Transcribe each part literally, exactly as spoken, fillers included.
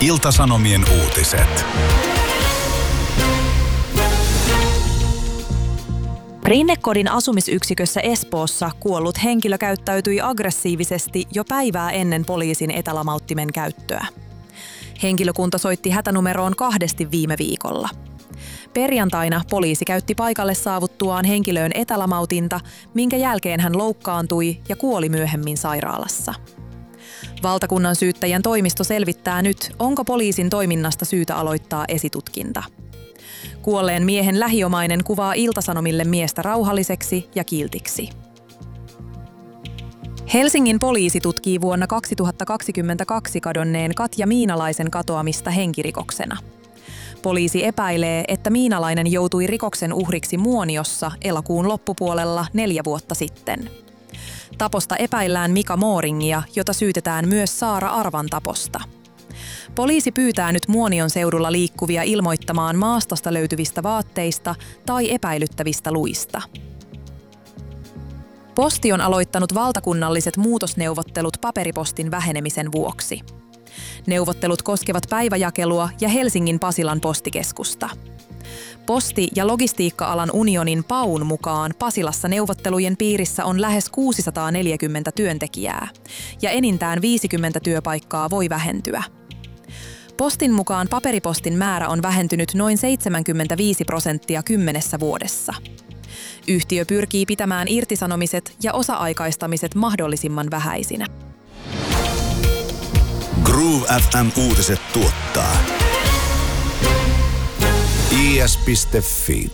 Ilta-Sanomien uutiset. Rinnekodin asumisyksikössä Espoossa kuollut henkilö käyttäytyi aggressiivisesti jo päivää ennen poliisin etälamauttimen käyttöä. Henkilökunta soitti hätänumeroon kahdesti viime viikolla. Perjantaina poliisi käytti paikalle saavuttuaan henkilöön etälamautinta, minkä jälkeen hän loukkaantui ja kuoli myöhemmin sairaalassa. Valtakunnan syyttäjän toimisto selvittää nyt, onko poliisin toiminnasta syytä aloittaa esitutkinta. Kuolleen miehen lähiomainen kuvaa Ilta-Sanomille miestä rauhalliseksi ja kiltiksi. Helsingin poliisi tutkii vuonna kaksituhattakaksikymmentäkaksi kadonneen Katja Miinalaisen katoamista henkirikoksena. Poliisi epäilee, että Miinalainen joutui rikoksen uhriksi Muoniossa elokuun loppupuolella neljä vuotta sitten. Taposta epäillään Mika Mooringia, jota syytetään myös Saara Arvan taposta. Poliisi pyytää nyt Muonion seudulla liikkuvia ilmoittamaan maastosta löytyvistä vaatteista tai epäilyttävistä luista. Posti on aloittanut valtakunnalliset muutosneuvottelut paperipostin vähenemisen vuoksi. Neuvottelut koskevat päiväjakelua ja Helsingin Pasilan postikeskusta. Posti- ja logistiikka-alan unionin PAUn mukaan Pasilassa neuvottelujen piirissä on lähes kuusisataaneljäkymmentä työntekijää ja enintään viisikymmentä työpaikkaa voi vähentyä. Postin mukaan paperipostin määrä on vähentynyt noin seitsemänkymmentäviisi prosenttia kymmenessä vuodessa. Yhtiö pyrkii pitämään irtisanomiset ja osa-aikaistamiset mahdollisimman vähäisinä. Groove F M-uutiset tuottaa i s piste f i.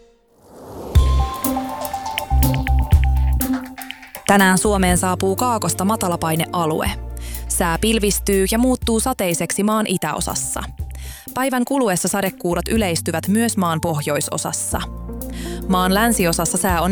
Tänään Suomeen saapuu kaakosta matalapainealue. Sää pilvistyy ja muuttuu sateiseksi maan itäosassa. Päivän kuluessa sadekuurat yleistyvät myös maan pohjoisosassa. Maan länsiosassa sää on